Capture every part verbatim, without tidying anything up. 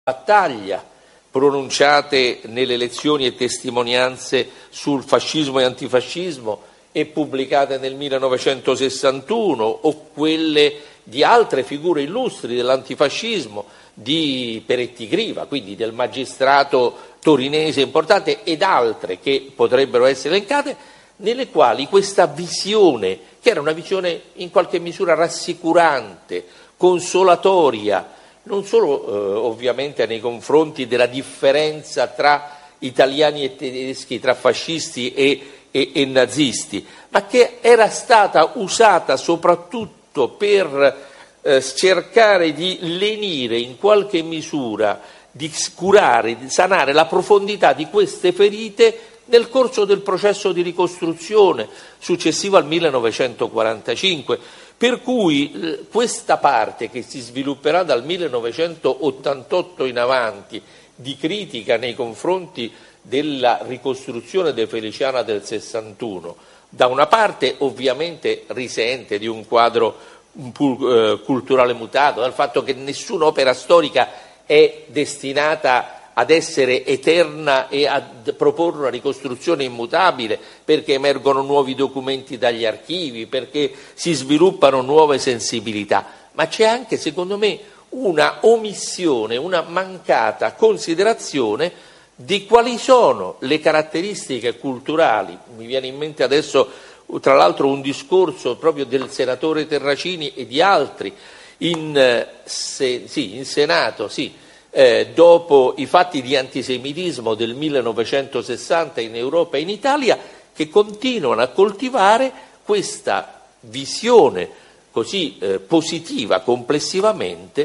battaglia pronunciate nelle lezioni e testimonianze sul fascismo e antifascismo e pubblicate nel millenovecentosessantuno, o quelle di altre figure illustri dell'antifascismo, di Peretti Griva, quindi del magistrato torinese importante, ed altre che potrebbero essere elencate, nelle quali questa visione, che era una visione in qualche misura rassicurante, consolatoria, non solo eh, ovviamente nei confronti della differenza tra italiani e tedeschi, tra fascisti e, e, e nazisti, ma che era stata usata soprattutto per eh, cercare di lenire in qualche misura, di curare, di sanare la profondità di queste ferite nel corso del processo di ricostruzione successivo al millenovecentoquarantacinque, per cui eh, questa parte che si svilupperà dal millenovecentottantotto in avanti di critica nei confronti della ricostruzione defeliciana del sessantuno, da una parte ovviamente risente di un quadro un eh, culturale mutato, dal fatto che nessun'opera storica è destinata ad essere eterna e a proporre una ricostruzione immutabile, perché emergono nuovi documenti dagli archivi, perché si sviluppano nuove sensibilità, ma c'è anche, secondo me, una omissione, una mancata considerazione di quali sono le caratteristiche culturali. Mi viene in mente adesso, tra l'altro, un discorso proprio del senatore Terracini e di altri in, se, sì, in Senato, sì, Eh, dopo i fatti di antisemitismo del millenovecentosessanta in Europa e in Italia, che continuano a coltivare questa visione così eh, positiva complessivamente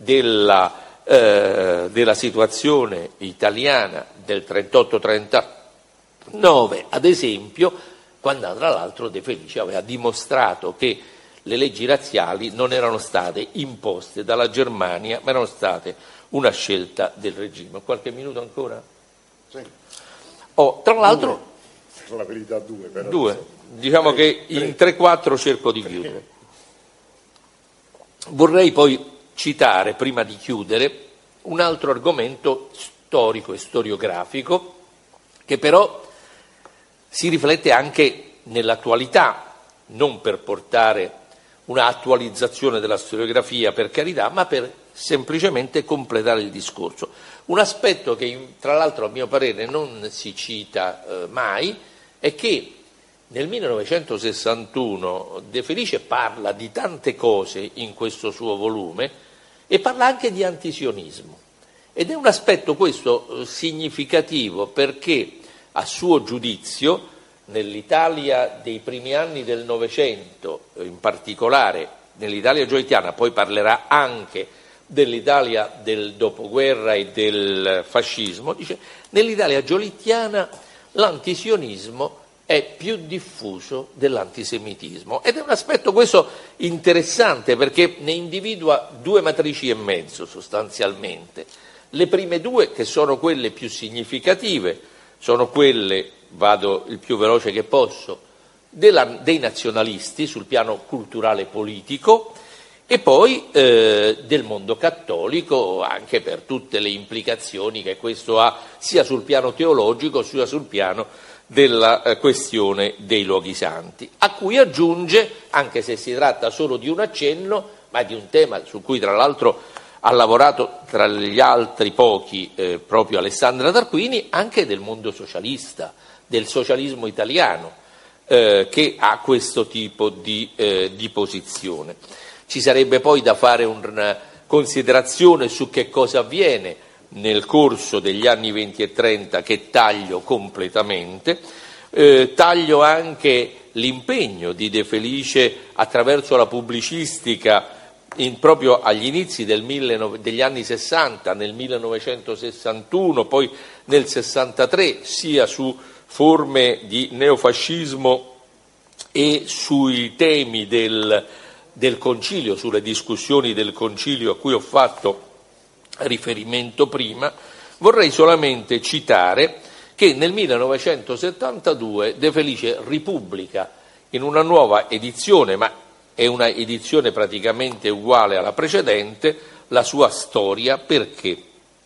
della, eh, della situazione italiana del trentotto trentanove, ad esempio, quando tra l'altro De Felice aveva dimostrato che le leggi razziali non erano state imposte dalla Germania, ma erano state una scelta del regime. Qualche minuto ancora? Sì. Oh, tra l'altro, la verità due, però. Due. Diciamo che in tre quattro cerco di chiudere. Vorrei poi citare, prima di chiudere, un altro argomento storico e storiografico che però si riflette anche nell'attualità, non per portare una attualizzazione della storiografia, per carità, ma per semplicemente completare il discorso. Un aspetto che, tra l'altro, a mio parere non si cita eh, mai è che nel millenovecentosessantuno De Felice parla di tante cose in questo suo volume e parla anche di antisionismo. Ed è un aspetto questo eh, significativo, perché a suo giudizio nell'Italia dei primi anni del Novecento, in particolare nell'Italia gioitiana, poi parlerà anche dell'Italia del dopoguerra e del fascismo, dice: nell'Italia giolittiana l'antisionismo è più diffuso dell'antisemitismo. Ed è un aspetto questo interessante, perché ne individua due matrici e mezzo sostanzialmente. Le prime due, che sono quelle più significative, sono quelle, vado il più veloce che posso, della, dei nazionalisti sul piano culturale e politico, e poi eh, del mondo cattolico, anche per tutte le implicazioni che questo ha sia sul piano teologico sia sul piano della eh, questione dei luoghi santi, a cui aggiunge, anche se si tratta solo di un accenno, ma di un tema su cui tra l'altro ha lavorato tra gli altri pochi eh, proprio Alessandra Tarquini, anche del mondo socialista, del socialismo italiano, eh, che ha questo tipo di, eh, di posizione. Ci sarebbe poi da fare una considerazione su che cosa avviene nel corso degli anni venti e trenta, che taglio completamente, eh, taglio anche l'impegno di De Felice attraverso la pubblicistica in, proprio agli inizi del mille, degli anni sessanta, nel millenovecentosessantuno, poi nel sessantatré, sia su forme di neofascismo e sui temi del del concilio, sulle discussioni del concilio a cui ho fatto riferimento prima. Vorrei solamente citare che nel millenovecentosettantadue De Felice ripubblica in una nuova edizione, ma è una edizione praticamente uguale alla precedente, la sua storia. Perché?